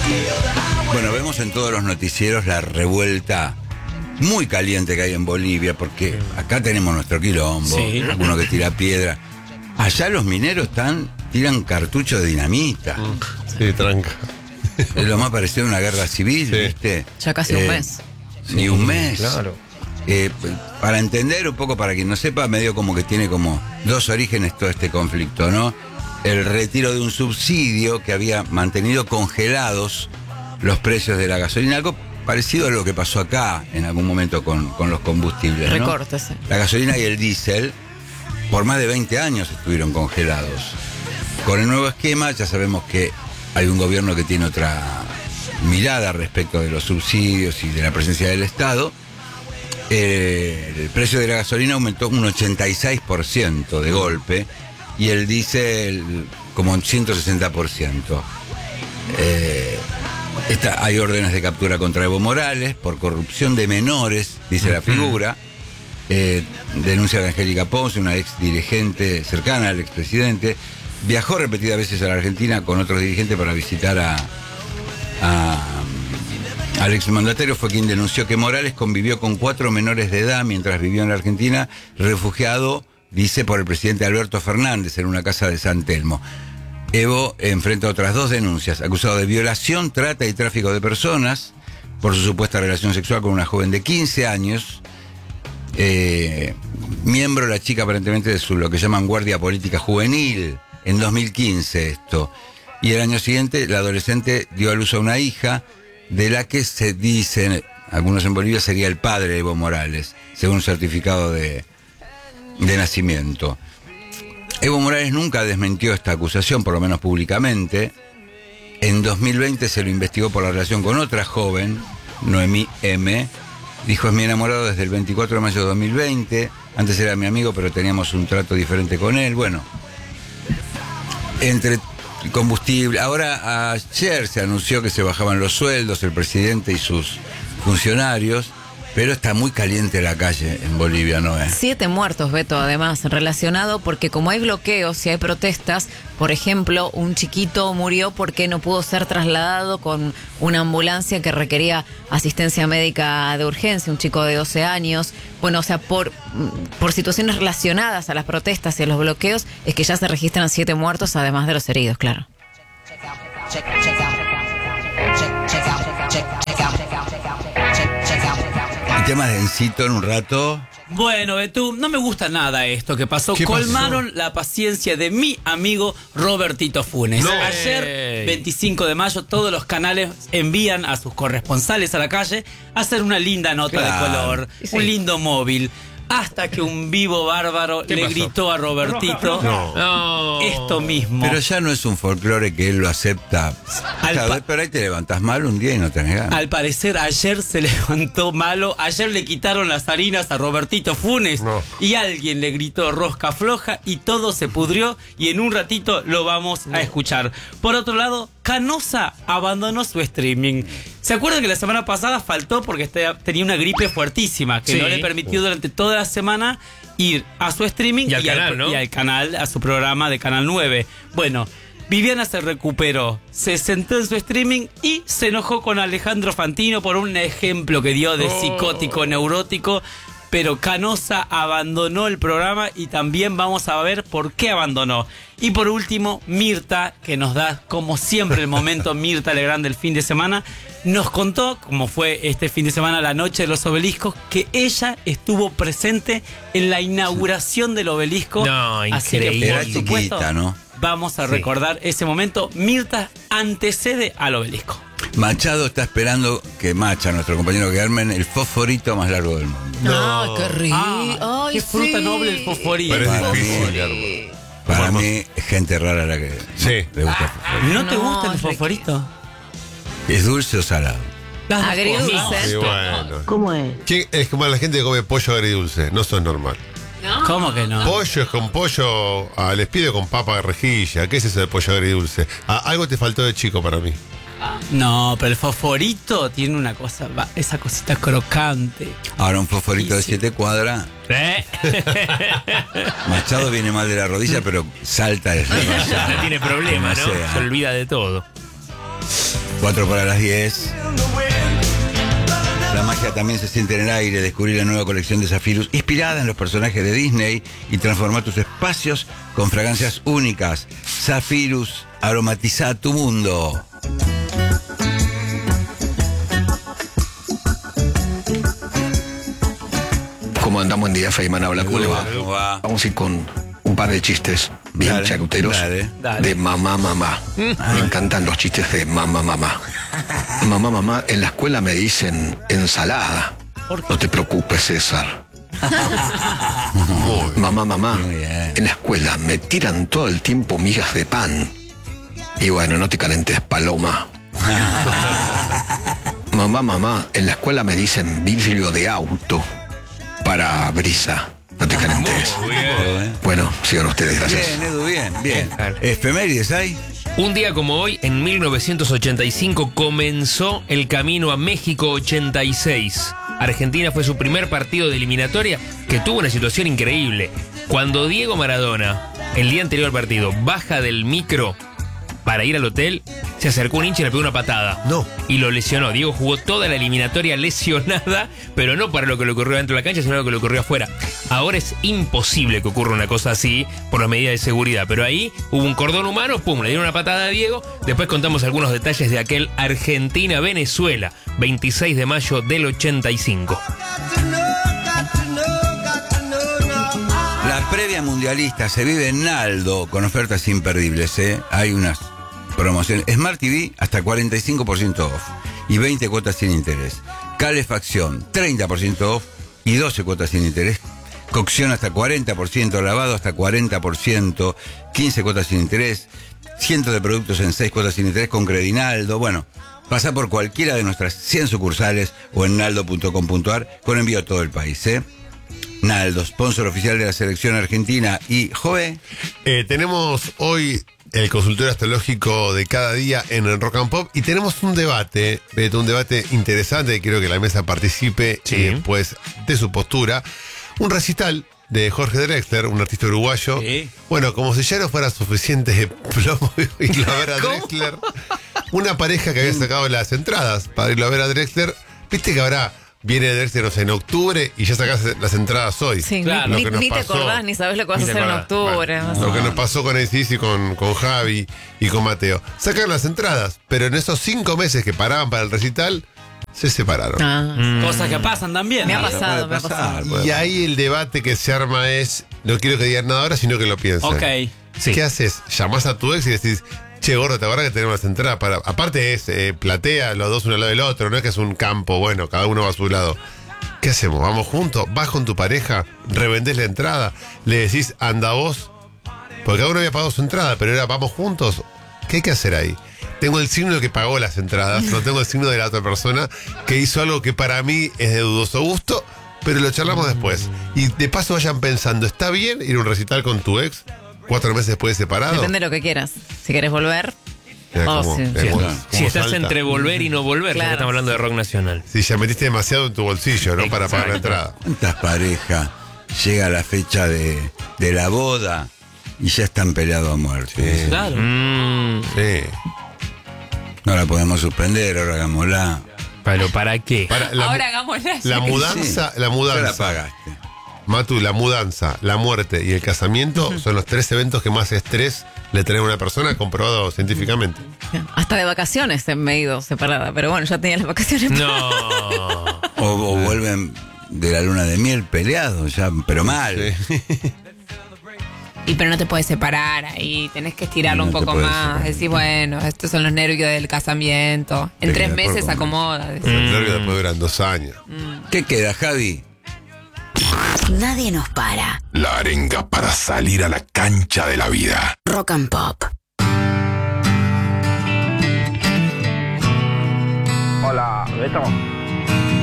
Bueno, vemos en todos los noticieros la revuelta muy caliente que hay en Bolivia, porque acá tenemos nuestro quilombo, Sí. alguno que tira piedra. Allá los mineros tiran cartuchos de dinamita. Sí, tranca. Es lo más parecido a una guerra civil, Sí. ¿viste? Ya casi un mes. Ni un mes. Claro. Para entender un poco, para quien no sepa, medio como que tiene como dos orígenes todo este conflicto, ¿no? El retiro de un subsidio que había mantenido congelados los precios de la gasolina, algo parecido a lo que pasó acá en algún momento con los combustibles, ¿no? Recortes. La gasolina y el diésel por más de 20 años estuvieron congelados. Con el nuevo esquema ya sabemos que hay un gobierno que tiene otra mirada respecto de los subsidios y de la presencia del Estado. El precio de la gasolina aumentó un 86% de golpe y el diésel como un 160%. Hay órdenes de captura contra Evo Morales por corrupción de menores, dice la figura. Denuncia de Angélica Ponce, una ex dirigente cercana al expresidente. Viajó repetidas veces a la Argentina con otros dirigentes para visitar al exmandatario. Fue quien denunció que Morales convivió con 4 menores de edad mientras vivió en la Argentina, refugiado, dice, por el presidente Alberto Fernández en una casa de San Telmo. Evo enfrenta otras 2 denuncias, acusado de violación, trata y tráfico de personas por su supuesta relación sexual con una joven de 15 años, miembro la chica aparentemente de lo que llaman guardia política juvenil, en 2015 esto. Y el año siguiente la adolescente dio a luz a una hija de la que se dicen, algunos en Bolivia, sería el padre de Evo Morales, según un certificado de nacimiento. Evo Morales nunca desmintió esta acusación, por lo menos públicamente. En 2020 se lo investigó por la relación con otra joven, Noemí M. Dijo: es mi enamorado desde el 24 de mayo de 2020. Antes era mi amigo, pero teníamos un trato diferente con él. Bueno, entre combustible. Ahora, ayer se anunció que se bajaban los sueldos, el presidente y sus funcionarios. Pero está muy caliente la calle en Bolivia, ¿no es? 7 muertos, Beto, además, relacionado porque como hay bloqueos y hay protestas, por ejemplo, un chiquito murió porque no pudo ser trasladado con una ambulancia que requería asistencia médica de urgencia, un chico de 12 años. Bueno, o sea, por situaciones relacionadas a las protestas y a los bloqueos, es que ya se registran 7 muertos, además de los heridos, claro. Temas densito en un rato. Bueno, Betú, no me gusta nada esto que pasó. Colmaron la paciencia de mi amigo Robertito Funes. No. Ayer, 25 de mayo, todos los canales envían a sus corresponsales a la calle a hacer una linda nota de color, Sí. un lindo móvil. Hasta que un vivo bárbaro le pasó? gritó a Robertito esto mismo. Pero ya no es un folclore que él lo acepta. Claro, pero ahí te levantas mal un día y no tenés ganas. Al parecer ayer se levantó malo. Ayer le quitaron las harinas a Robertito Funes y alguien le gritó rosca floja y todo se pudrió y en un ratito lo vamos a escuchar. Por otro lado, Canosa abandonó su streaming. ¿Se acuerdan que la semana pasada faltó porque tenía una gripe fuertísima que no le permitió durante toda la semana ir a su streaming y al canal, a su programa de Canal 9? Bueno, Viviana se recuperó, se sentó en su streaming y se enojó con Alejandro Fantino por un ejemplo que dio de psicótico neurótico. Pero Canosa abandonó el programa y también vamos a ver por qué abandonó. Y por último, Mirta, que nos da como siempre el momento Mirta Legrand del fin de semana, nos contó, como fue este fin de semana, la noche de los obeliscos, que ella estuvo presente en la inauguración del obelisco. No, Así que, increíble. Era por supuesto, chiquita, ¿no? vamos a recordar ese momento. Mirta antecede al obelisco. Machado está esperando que Macha, nuestro compañero, que armen el fosforito más largo del mundo. No, qué rico. Ay, qué fruta sí. noble el fosforito. Pero es Para difícil, mí, para mí, gente rara la que Sí. le gusta el fosforito. ¿No te No, gusta el es fosforito? ¿Es dulce o salado? Las dos Agridulce. cosas. Sí, bueno. ¿Cómo es? Es como la gente que come pollo agridulce. No son normal. ¿Cómo que no? Pollo es con pollo. Les pido con papa de rejilla. ¿Qué es eso de pollo agridulce? Algo te faltó de chico para mí. No, pero el fosforito tiene una cosa, esa cosita crocante. Ahora un fosforito de Sí. 7 cuadras. Machado viene mal de la rodilla, pero salta de No tiene problema, ¿no? Como sea. Se olvida de todo. 4 para las 10. La magia también se siente en el aire. Descubrir la nueva colección de Zephyrus inspirada en los personajes de Disney y transformar tus espacios con fragancias únicas. Zephyrus, aromatiza tu mundo. ¿Cómo andamos? Buen día, Feynman habla. ¿Cómo le va? ¿Cómo va? Vamos a ir con un par de chistes bien Dale, charuteros dale. de mamá. Me encantan los chistes de mamá. Mamá, en la escuela me dicen ensalada. No te preocupes, César. Mamá, Muy bien. en la escuela me tiran todo el tiempo migas de pan. Y bueno, no te calentes, Paloma. Mamá, en la escuela me dicen vidrio de auto para brisa. No te calentes. Bueno, sigan ustedes, gracias. Bien, Edu, bien. ¿Efemérides hay? Un día como hoy, en 1985, comenzó el camino a México 86. Argentina fue su primer partido de eliminatoria que tuvo una situación increíble. Cuando Diego Maradona, el día anterior al partido, baja del micro para ir al hotel, se acercó un hincha y le pegó una patada. No. Y lo lesionó. Diego jugó toda la eliminatoria lesionada, pero no para lo que le ocurrió dentro de la cancha, sino lo que le ocurrió afuera. Ahora es imposible que ocurra una cosa así por las medidas de seguridad. Pero ahí hubo un cordón humano, pum, le dieron una patada a Diego. Después contamos algunos detalles de aquel Argentina-Venezuela, 26 de mayo del 85. La previa mundialista se vive en Naldo con ofertas imperdibles, ¿eh? Hay unas promociones. Smart TV hasta 45% off y 20 cuotas sin interés. Calefacción 30% off y 12 cuotas sin interés. Cocción hasta 40%, lavado hasta 40%, 15 cuotas sin interés. Cientos de productos en 6 cuotas sin interés con Credinaldo. Bueno, pasa por cualquiera de nuestras 100 sucursales o en naldo.com.ar con envío a todo el país, ¿eh? Naldo, sponsor oficial de la selección argentina. Y, Joe, Tenemos hoy el consultorio astrológico de cada día en el Rock and Pop y tenemos un debate, Beto, un debate interesante. Quiero que la mesa participe Sí. y después de su postura. Un recital de Jorge Drexler, un artista uruguayo. Sí. Bueno, como si ya no fuera suficiente plomo irlo a ver a Drexler. Una pareja que había sacado las entradas para irlo a ver a Drexler. Viste que ahora viene Drexler, no sé, en octubre y ya sacás las entradas hoy. Sí, Claro. Lo ni, que nos ni te pasó. acordás, ni sabes lo que vas a Ni te hacer en acordás. octubre. Bueno, lo que nos pasó con Isis y con Javi y con Mateo. Sacaron las entradas, pero en esos 5 meses que paraban para el recital, se separaron. Ah, Cosas que pasan también. me ha ¿no? pasado, me ha puede pasado. pasar, puede Y ahí el debate que se arma es, no quiero que digan nada ahora, sino que lo piensen. Ok. Sí. ¿Qué haces? Llamás a tu ex y decís, che, gordo, ¿te acuerdas que tenemos las entradas para...? Aparte es platea, los dos uno al lado del otro, no es que es un campo, bueno, cada uno va a su lado. ¿Qué hacemos? ¿Vamos juntos? ¿Vas con tu pareja? ¿Revendés la entrada? ¿Le decís, anda vos? Porque cada uno había pagado su entrada, pero era, ¿vamos juntos? ¿Qué hay que hacer ahí? Tengo el signo de que pagó las entradas, no tengo el signo de la otra persona que hizo algo que para mí es de dudoso gusto, pero lo charlamos después. Y de paso vayan pensando, ¿está bien ir a un recital con tu ex 4 meses después de separado? Depende de lo que quieras. Si querés volver, Mira cómo- sí. mira Sí, cómo- si cómo estás salta. entre volver y no volver, ya que Claro. estamos hablando de rock nacional. Si ya metiste demasiado en tu bolsillo, ¿no? Para pagar la entrada. ¿cuántas parejas llega la fecha de la boda y ya están peleados a muerte? Claro. Sí. No la podemos suspender, ahora hagámosla. Pero ¿para qué? ahora hagámosla. La mudanza, Sí. la Ya la mudanza. pagaste. Matu, la mudanza, la muerte y el casamiento son los 3 eventos que más estrés le traen a una persona, comprobado científicamente. Hasta de vacaciones me he ido separada, pero bueno, ya tenía las vacaciones. No. O vuelven de la luna de miel peleados, ya, pero mal. Sí. Y pero no te puedes separar ahí, tenés que estirarlo No un te poco puedes más. separar. Decís, bueno, estos son los nervios del casamiento. En Te 3 queda meses corto. acomoda. decís. Los nervios después duran 2 años. ¿Qué queda, Javi? Nadie nos para. La arenga para salir a la cancha de la vida. Rock and Pop. Hola, Beto.